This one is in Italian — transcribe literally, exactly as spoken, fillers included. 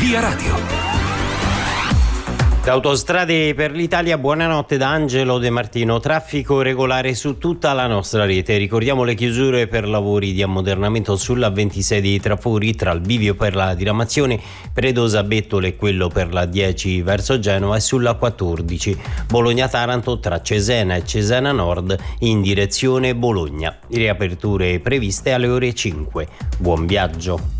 Via Radio. Autostrade per l'Italia, buonanotte da Angelo De Martino. Traffico regolare su tutta la nostra rete. Ricordiamo le chiusure per lavori di ammodernamento sulla ventisei di Trafori tra il bivio per la diramazione Predosa Bettole e quello per la dieci verso Genova e sulla quattordici Bologna-Taranto tra Cesena e Cesena Nord in direzione Bologna. Riaperture previste alle ore cinque. Buon viaggio.